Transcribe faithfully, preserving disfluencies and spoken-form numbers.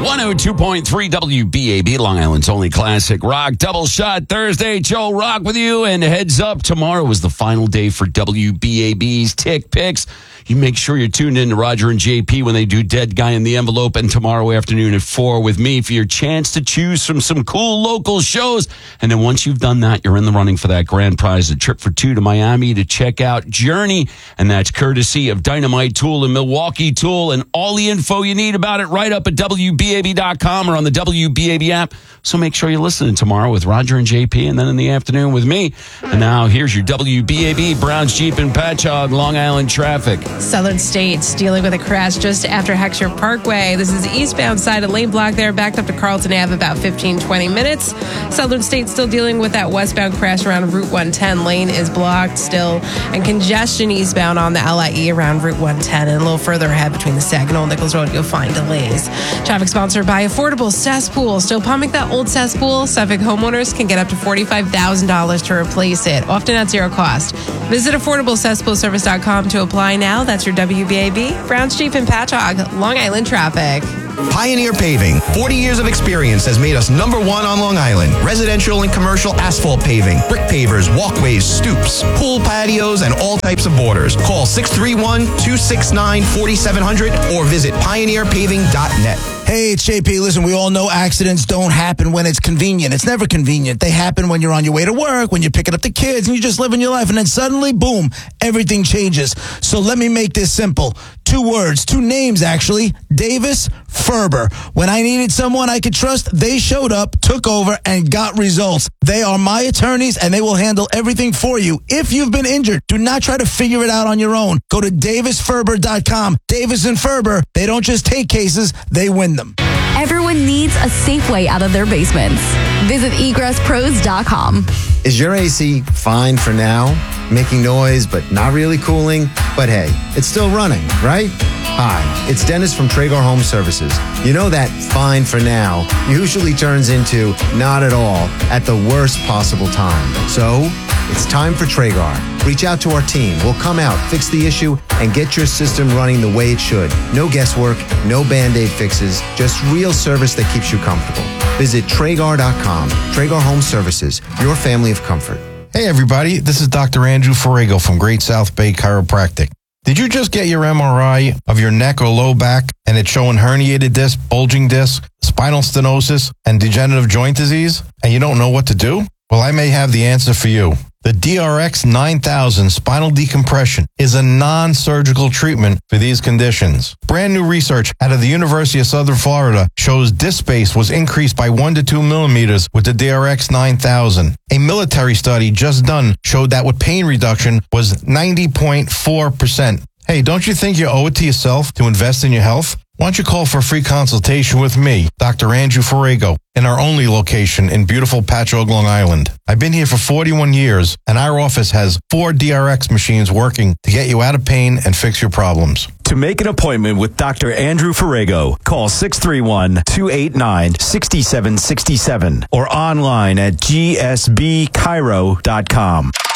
one oh two point three W B A B, Long Island's only classic rock. Double shot Thursday. Joe Rock with you. And heads up, tomorrow is the final day for W B A B's Tick Picks. You make sure you're tuned in to Roger and J P when they do Dead Guy in the Envelope, and tomorrow afternoon at four with me for your chance to choose from some cool local shows. And then once you've done that, you're in the running for that grand prize, a trip for two to Miami to check out Journey. And that's courtesy of Dynamite Tool and Milwaukee Tool. And all the info you need about it right up at W B A B dot com or on the W B A B app. So make sure you're listening tomorrow with Roger and J P, and then in the afternoon with me. And now here's your W B A B Browns Jeep and Patchogue Long Island traffic. Southern States dealing with a crash just after Heckscher Parkway. This is the eastbound side of lane block there, backed up to Carlton Ave about fifteen, twenty minutes. Southern States still dealing with that westbound crash around Route one ten. Lane is blocked still, and congestion eastbound on the L I E around Route one ten. And a little further ahead between the Saginaw and Nichols Road, you'll find delays. Traffic sponsored by Affordable Cesspool. Still pumping that old cesspool? Suffolk homeowners can get up to forty-five thousand dollars to replace it, often at zero cost. Visit affordable cesspool service dot com to apply now. That's your W B A B, Browns Jeep and Patchogue, Long Island traffic. Pioneer Paving. forty years of experience has made us number one on Long Island. Residential and commercial asphalt paving, brick pavers, walkways, stoops, pool patios, and all types of borders. Call six three one, two six nine, four seven zero zero or visit pioneer paving dot net. Hey, it's J P. Listen, we all know accidents don't happen when it's convenient. It's never convenient. They happen when you're on your way to work, when you're picking up the kids, and you're just living your life, and then suddenly, boom, everything changes. So let me make this simple. Two words, two names, actually. Davis Ferber. When I needed someone I could trust, they showed up, took over, and got results. They are my attorneys, and they will handle everything for you. If you've been injured, do not try to figure it out on your own. Go to davis ferber dot com. Davis and Ferber, they don't just take cases, they win them. Everyone needs a safe way out of their basements. Visit egress pros dot com. Is your A C fine for now? Making noise, but not really cooling? But hey, it's still running, right? Hi, it's Dennis from Traeger Home Services. You know that fine for now usually turns into not at all at the worst possible time. So, it's time for Traeger. Reach out to our team. We'll come out, fix the issue, and get your system running the way it should. No guesswork, no Band-Aid fixes, just real service that keeps you comfortable. Visit Traeger dot com. Traeger Home Services, your family of comfort. Hey everybody, this is Doctor Andrew Ferrago from Great South Bay Chiropractic. Did you just get your M R I of your neck or low back and it's showing herniated disc, bulging disc, spinal stenosis, and degenerative joint disease, and you don't know what to do? Well, I may have the answer for you. The D R X nine thousand spinal decompression is a non-surgical treatment for these conditions. Brand new research out of the University of Southern Florida shows disc space was increased by one to two millimeters with the D R X nine thousand. A military study just done showed that with pain reduction was ninety point four percent. Hey, don't you think you owe it to yourself to invest in your health? Why don't you call for a free consultation with me, Doctor Andrew Ferrago, in our only location in beautiful Patchogue, Long Island. I've been here for forty-one years, and our office has four D R X machines working to get you out of pain and fix your problems. To make an appointment with Doctor Andrew Ferrago, call six three one, two eight nine, six seven six seven or online at g s b chiro dot com.